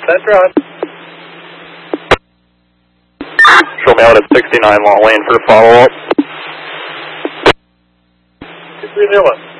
That drive. Show me out at 69 Long Lane for follow-up. 230.